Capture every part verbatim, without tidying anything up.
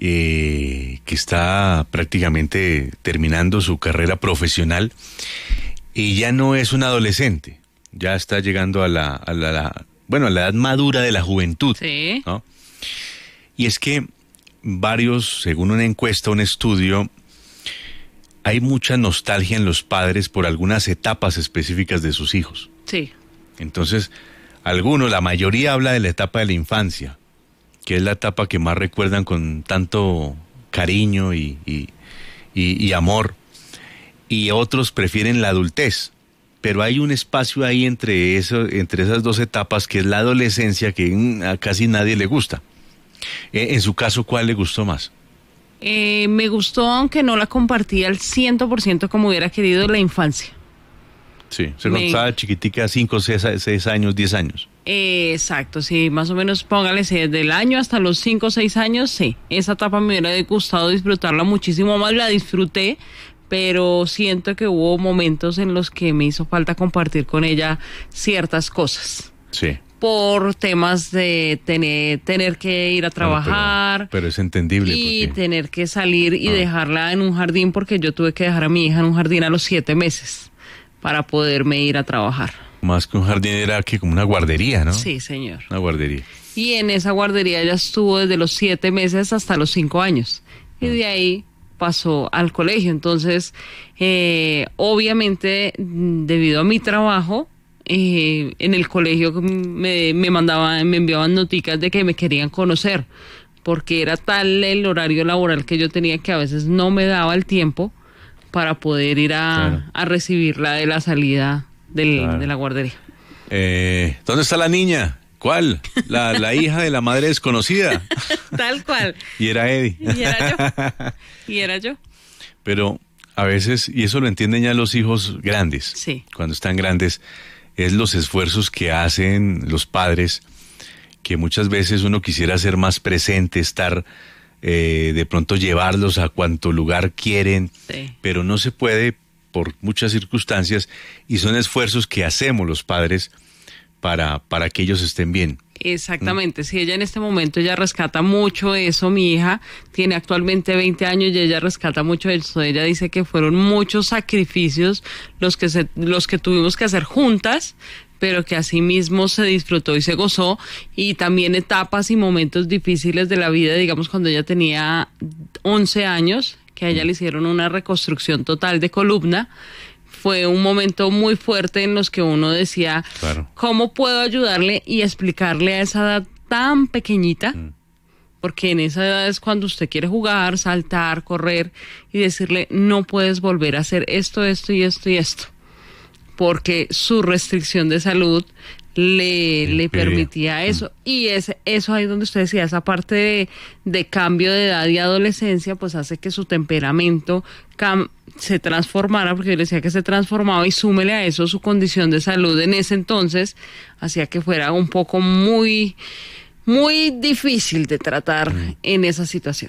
eh, que está prácticamente terminando su carrera profesional y ya no es un adolescente, ya está llegando a la, a la, la bueno, a la edad madura de la juventud, sí, ¿no? Y es que varios, según una encuesta, un estudio, hay mucha nostalgia en los padres por algunas etapas específicas de sus hijos. Sí. Entonces, algunos, la mayoría habla de la etapa de la infancia, que es la etapa que más recuerdan con tanto cariño y, y, y, y amor, y otros prefieren la adultez. Pero hay un espacio ahí entre eso, entre esas dos etapas, que es la adolescencia, que mm, a casi nadie le gusta. Eh, en su caso, ¿cuál le gustó más? Eh, me gustó, aunque no la compartía al cien por ciento como hubiera querido, la infancia. Sí, se Me... estaba chiquitica, cinco, seis años, diez años. Eh, exacto, sí, más o menos, póngale, sí, desde el año hasta los cinco o seis años, sí. Esa etapa me hubiera gustado disfrutarla muchísimo más, la disfruté, pero siento que hubo momentos en los que me hizo falta compartir con ella ciertas cosas. Sí. Por temas de tener, tener que ir a trabajar. Bueno, pero, pero es entendible. Y porque... tener que salir y ah. dejarla en un jardín, porque yo tuve que dejar a mi hija en un jardín a los siete meses para poderme ir a trabajar. Más que un jardín, era que como una guardería, ¿no? Sí, señor. Una guardería. Y en esa guardería ella estuvo desde los siete meses hasta los cinco años. Y de ahí pasó al colegio. Entonces, eh, obviamente, debido a mi trabajo, eh, en el colegio me, me mandaban, me enviaban noticas de que me querían conocer, porque era tal el horario laboral que yo tenía que a veces no me daba el tiempo para poder ir a, claro. a recibirla de la salida del, claro. de la guardería. Eh, ¿Dónde está la niña? ¿Cuál? La, la hija de la madre desconocida. Tal cual. Y era Eddie. Y era yo. Y era yo. Pero a veces, y eso lo entienden ya los hijos grandes. Sí. Cuando están grandes, es los esfuerzos que hacen los padres, que muchas veces uno quisiera ser más presente, estar, eh, de pronto llevarlos a cuanto lugar quieren, sí. pero no se puede por muchas circunstancias, y son esfuerzos que hacemos los padres para, para que ellos estén bien. Exactamente, ¿Mm? Si ella en este momento ya rescata mucho eso, mi hija tiene actualmente veinte años y ella rescata mucho eso. Ella dice que fueron muchos sacrificios los que se, los que tuvimos que hacer juntas, pero que así mismo se disfrutó y se gozó, y también etapas y momentos difíciles de la vida, digamos cuando ella tenía once años, que a ella le hicieron una reconstrucción total de columna. Fue un momento muy fuerte en los que uno decía, claro. ¿cómo puedo ayudarle y explicarle a esa edad tan pequeñita? Mm. Porque en esa edad es cuando usted quiere jugar, saltar, correr, y decirle, no puedes volver a hacer esto, esto y esto y esto. Porque su restricción de salud le, le permitía eso. Mm. Y es eso ahí donde usted decía, esa parte de, de cambio de edad y adolescencia, pues hace que su temperamento cam- se transformara, porque yo le decía que se transformaba, y súmele a eso su condición de salud en ese entonces, hacía que fuera un poco muy, muy difícil de tratar mm. en esa situación.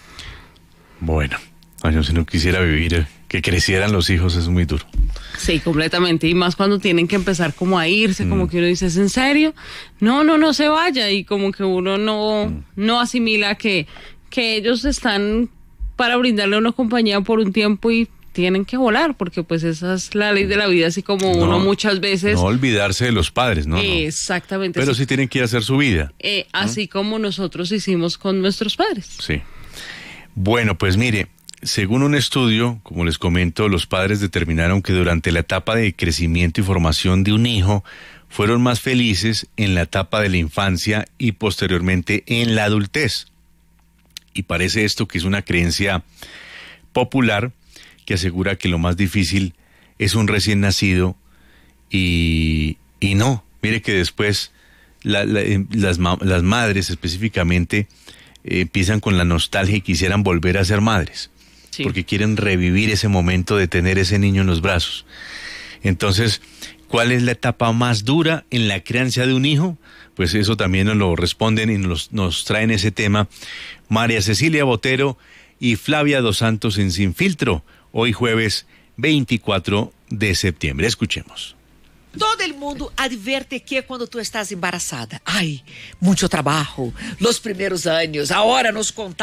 Bueno, yo si no quisiera vivir, que crecieran los hijos es muy duro. Sí, completamente, y más cuando tienen que empezar como a irse, mm. como que uno dice, ¿es en serio? No, no, no se vaya, y como que uno no, mm. no asimila que, que ellos están para brindarle una compañía por un tiempo y tienen que volar, porque pues esa es la ley de la vida, así como no, uno muchas veces... No olvidarse de los padres, ¿no? Eh, exactamente. Pero sí, sí tienen que ir a hacer su vida. Eh, ¿no? Así como nosotros hicimos con nuestros padres. Sí. Bueno, pues mire, según un estudio, como les comento, los padres determinaron que durante la etapa de crecimiento y formación de un hijo, fueron más felices en la etapa de la infancia y posteriormente en la adultez. Y parece esto que es una creencia popular que asegura que lo más difícil es un recién nacido, y, y no, mire que después la, la, las, las madres específicamente eh, empiezan con la nostalgia y quisieran volver a ser madres, sí. porque quieren revivir ese momento de tener ese niño en los brazos. Entonces, ¿cuál es la etapa más dura en la crianza de un hijo? Pues eso también nos lo responden y nos, nos traen ese tema María Cecilia Botero y Flavia Dos Santos en Sin Filtro, hoy jueves veinticuatro de septiembre. Escuchemos. Todo el mundo advierte que cuando tú estás embarazada, ay, mucho trabajo, los primeros años, ahora nos contamos.